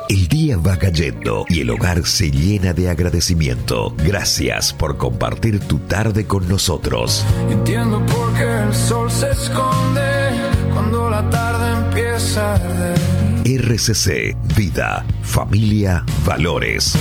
El día va cayendo y el hogar se llena de agradecimiento. Gracias por compartir tu tarde con nosotros. Entiendo por qué el sol se esconde cuando la tarde empieza a arder. RCC, vida, familia, valores.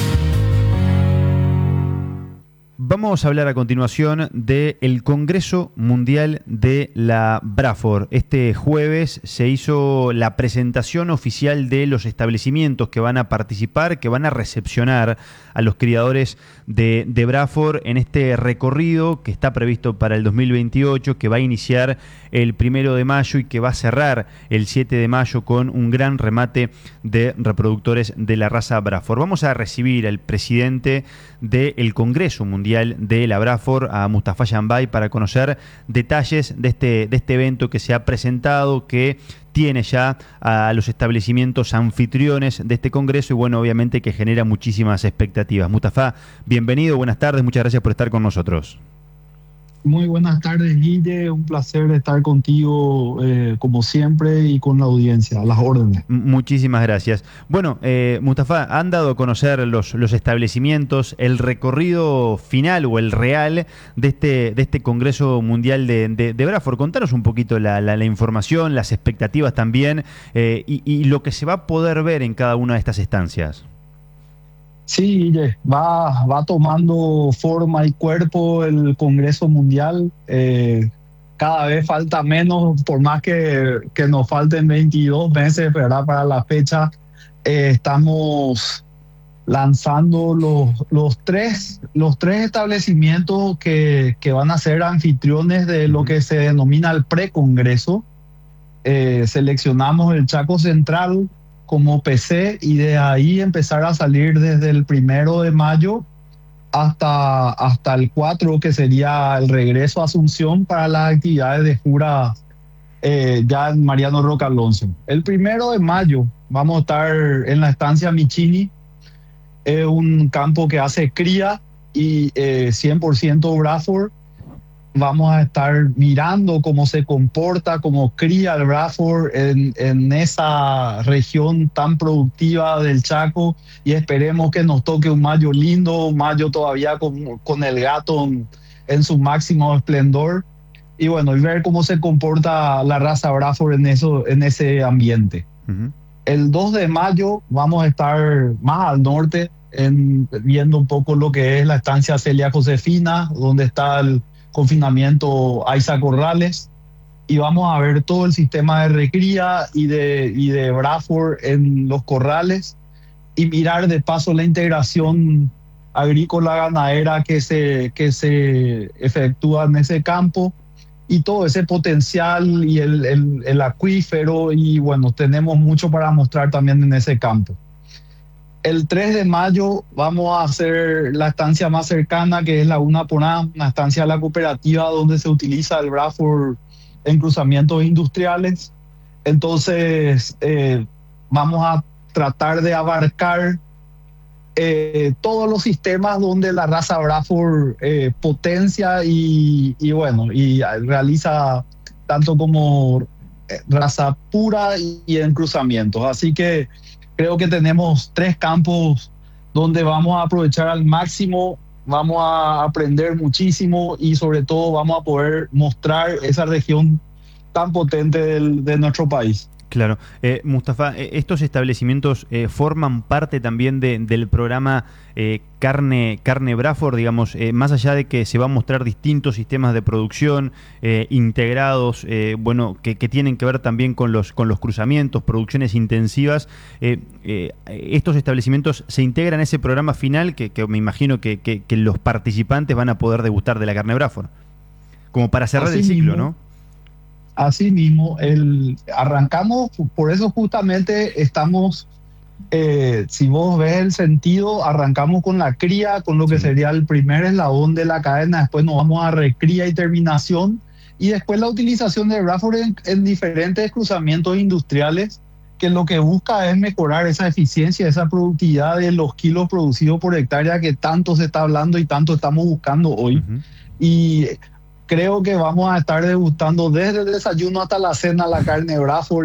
Vamos a hablar a continuación del Congreso Mundial de la Braford. Este jueves se hizo la presentación oficial de los establecimientos que van a participar, que van a recepcionar a los criadores de Braford en este recorrido que está previsto para el 2028, que va a iniciar el 1 de mayo y que va a cerrar el 7 de mayo con un gran remate de reproductores de la raza Braford. Vamos a recibir al presidente del Congreso Mundial de la Braford, a Mustafa Yanbay, para conocer detalles de este evento que se ha presentado, que tiene ya a los establecimientos anfitriones de este congreso y bueno, obviamente que genera muchísimas expectativas. Mustafa, bienvenido, buenas tardes, muchas gracias por estar con nosotros. Muy buenas tardes, Guille. Un placer estar contigo como siempre y con la audiencia, a las órdenes. Muchísimas gracias. Bueno, Mustafa, han dado a conocer los establecimientos, el recorrido final o el real de este Congreso Mundial de Braford. Contanos un poquito la información, las expectativas también y lo que se va a poder ver en cada una de estas estancias. Sí, Guille, va tomando forma y cuerpo el Congreso Mundial. Cada vez falta menos, por más que nos falten 22 meses, ¿verdad? Para la fecha. Estamos lanzando los tres establecimientos que van a ser anfitriones de lo que se denomina el precongreso. Seleccionamos el Chaco Central como PC y de ahí empezar a salir desde el 1 de mayo hasta el 4, que sería el regreso a Asunción para las actividades de jura ya en Mariano Roca Alonso. El 1 de mayo vamos a estar en la estancia Michini, un campo que hace cría y 100% Braford. Vamos a estar mirando cómo se comporta, cómo cría el Braford en esa región tan productiva del Chaco y esperemos que nos toque un mayo lindo, un mayo todavía con el gato en su máximo esplendor y bueno, y ver cómo se comporta la raza Braford en ese ambiente. Uh-huh. El 2 de mayo vamos a estar más al norte viendo un poco lo que es la estancia Celia Josefina, donde está el confinamiento Aiza Corrales y vamos a ver todo el sistema de recría y de Braford en los corrales y mirar de paso la integración agrícola ganadera que se efectúa en ese campo y todo ese potencial y el acuífero y bueno, tenemos mucho para mostrar también en ese campo. El 3 de mayo vamos a hacer la estancia más cercana, que es la Una Poná, una estancia de la cooperativa donde se utiliza el Braford en cruzamientos industriales. Entonces, vamos a tratar de abarcar todos los sistemas donde la raza Braford potencia y realiza tanto como raza pura y en cruzamientos. Así que creo que tenemos 3 campos donde vamos a aprovechar al máximo, vamos a aprender muchísimo y sobre todo vamos a poder mostrar esa región tan potente de nuestro país. Claro. Mustafa, estos establecimientos forman parte también del programa Carne Braford, digamos, más allá de que se van a mostrar distintos sistemas de producción integrados, que tienen que ver también con los cruzamientos, producciones intensivas. Estos establecimientos se integran a ese programa final que me imagino que los participantes van a poder degustar de la carne Braford, como para cerrar el ciclo, ¿no? Así mismo, arrancamos, por eso justamente estamos, si vos ves el sentido, arrancamos con la cría, con lo que sería el primer eslabón de la cadena, después nos vamos a recría y terminación, y después la utilización de Braford en diferentes cruzamientos industriales, que lo que busca es mejorar esa eficiencia, esa productividad de los kilos producidos por hectárea que tanto se está hablando y tanto estamos buscando hoy. Uh-huh. Y creo que vamos a estar degustando desde el desayuno hasta la cena la carne Braford